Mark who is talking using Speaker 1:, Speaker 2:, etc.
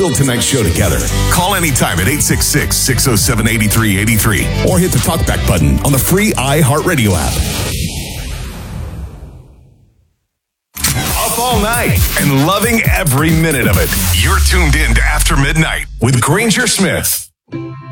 Speaker 1: build tonight's show together. Call anytime at 866-607-8383 or hit the talkback button on the free iHeartRadio app. Up all night and loving every minute of it. You're tuned in to After Midnight with Granger Smith.